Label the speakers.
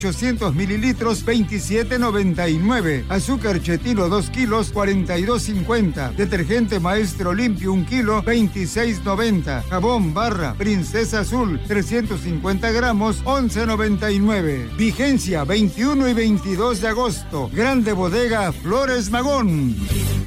Speaker 1: 800 mililitros, 27.99. Azúcar Chetilo 2 kilos, 42.50. Detergente Maestro Limpio 1 kilo, 26.90. Jabón Barra Princesa Azul 350 gramos, 11.99. Vigencia 21 y 22 de agosto. Grande Bodega Flores Magón.